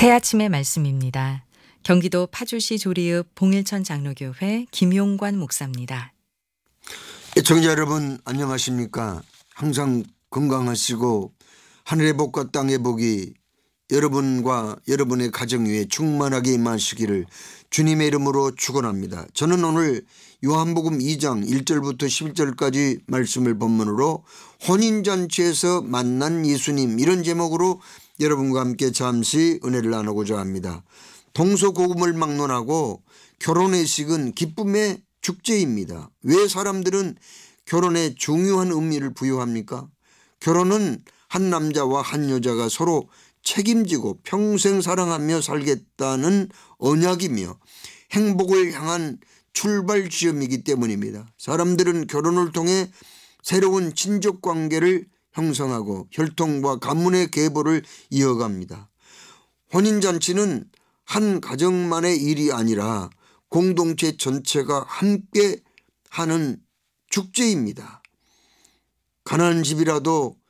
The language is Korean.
새아침의 말씀입니다. 경기도 파주시 조리읍 봉일천 장로교회 김용관 목사입니다. 애청자 여러분 안녕하십니까. 항상 건강하시고 하늘의 복과 땅의 복이 여러분과 여러분의 가정 위에 충만하게 임하시기를 주님의 이름으로 축원합니다. 저는 오늘 요한복음 2장 1절부터 11절까지 말씀을 본문으로 혼인잔치에서 만난 예수님, 이런 제목으로 여러분과 함께 잠시 은혜를 나누고자 합니다. 동서고금을 막론하고 결혼의식은 기쁨의 축제입니다. 왜 사람들은 결혼에 중요한 의미를 부여합니까? 결혼은 한 남자와 한 여자가 서로 책임지고 평생 사랑하며 살겠다는 언약이며 행복을 향한 출발 지점이기 때문입니다. 사람들은 결혼을 통해 새로운 친족 관계를 형성하고 혈통과 가문의 계보를 이어갑니다. 혼인잔치는 한 가정만의 일이 아니라 공동체 전체가 함께 하는 축제입니다. 가난한 집이라도